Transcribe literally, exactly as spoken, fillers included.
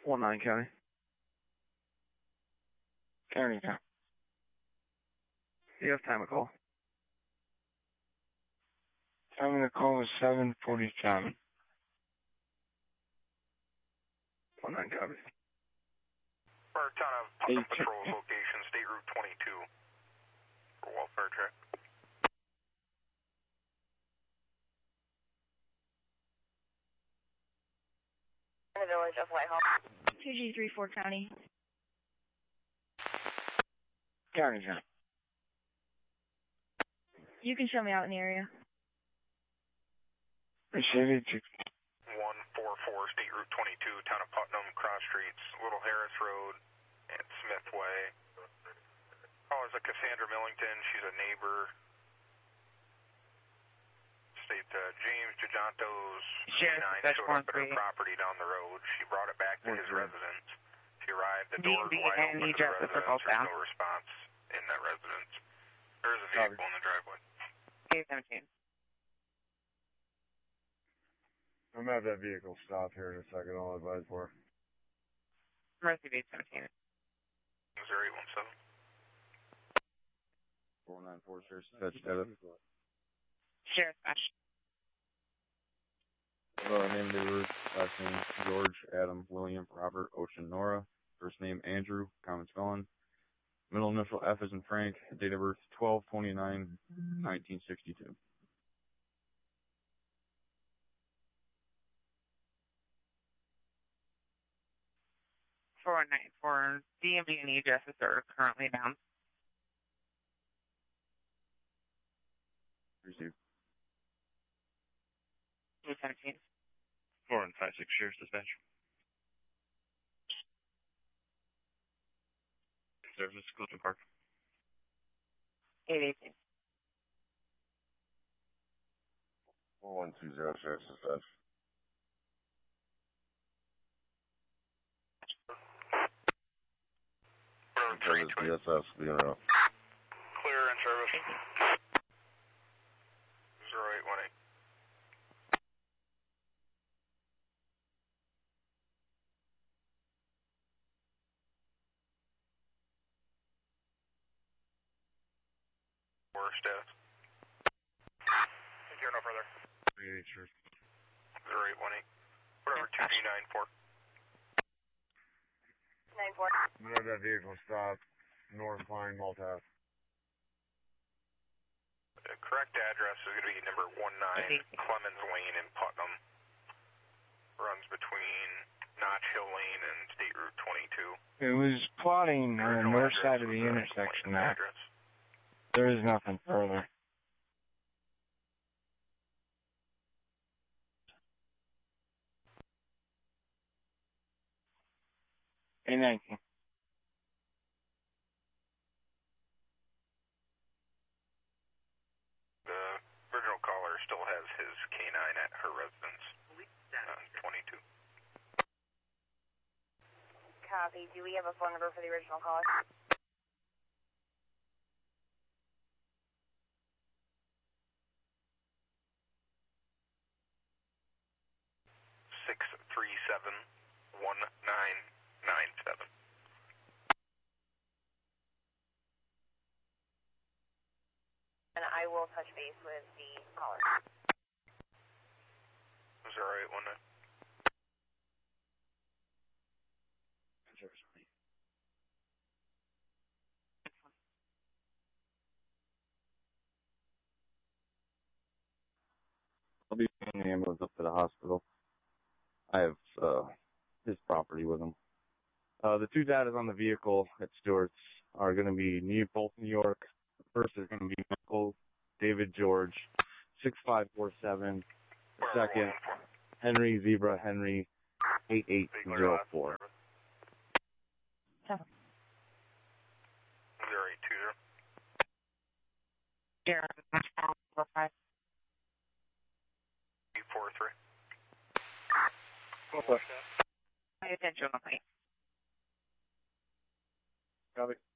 One nine County. County time. You have time to call. Time to call is seven forty-seven. One nine County. For town of Putnam Patrol's location, State Route twenty-two. For welfare check. In the village of Whitehall. two G three four County. County time. You can show me out in the area. City to one four four, State Route twenty-two, town of Putnam, cross streets, Little Harris Road, and Smith Way. Oh, it's a Cassandra Millington. She's a neighbor. State uh, James Giganto's nine showed up at her property down the road. She brought it back to his residence. She arrived, the doors wide open to the residence. There's no response in that residence. There's a vehicle in the driveway. eight seventeen. I'm gonna have that vehicle stop here in a second. I'll advise for. Mercy eight seventeen. Missouri one seven. four nine four, Sheriff's Dispatch, status. Sheriff's Dispatch. Uh, name, neighbor, last name, George, Adam, William, Robert, Ocean, Nora. First name, Andrew, common spelling. Middle initial F as in Frank. Date of birth, twelve twenty-nine nineteen sixty-two. four one nine four. D M V and E addresses are currently down. Received. eight seventeen. Four and five six Sheriff's Dispatch. Service, Clifton Park. eight eighteen. four one two zero, Sheriff's Dispatch. Service B S S being out. Clear in service. zero eight one eight. Four status. Hear no further. three eight, sure. zero eight one eight. Whatever, two G nine four. nine four. I'm gonna have that vehicle stop. North Line, Maltath. The correct address is going to be number one nine Clemens Lane in Putnam. Runs between Notch Hill Lane and State Route twenty-two. It was plotting on the north side of the intersection there. There is nothing further. eight nineteen. The original caller still has his K nine at her residence on twenty-two. Copy. Do we have a phone number for the original caller? six three seven one nine nine seven. And I will touch base with the caller. zero eight one nine. I'll be taking the ambulance up to the hospital. I have uh, his property with him. Uh, the two data on the vehicle at Stewart's are going to be New both New York. The first is going to be Michael David George, six five four seven. The second, Henry Zebra Henry, eight eight zero four. Seven. zero eight two zero. Zero four five. eight four three. Pay attention, okay? Copy.